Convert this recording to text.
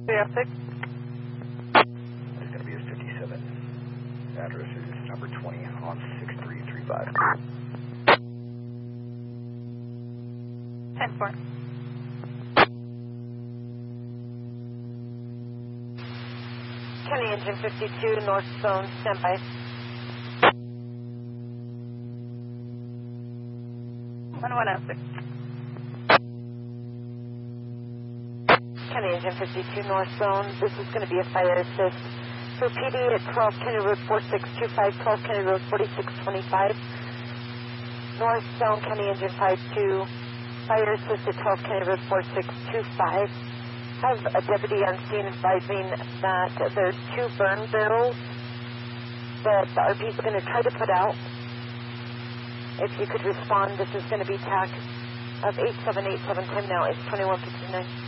306. It's going to be a 57. Address is number 20 on 6335. 10-4. County Engine 52, North Zone, standby. One oh six. County Engine 52, North Zone. This is going to be a fire assist for PD at 12 County Road 4625, 12 County Road 4625. North Zone, County Engine 52, fire assist at 12 County Road 4625. Have a deputy on scene advising that there's 2 burn barrels that the RP is going to try to put out. If you could respond, this is going to be TAC of 878, 7 time now, it's 21:59.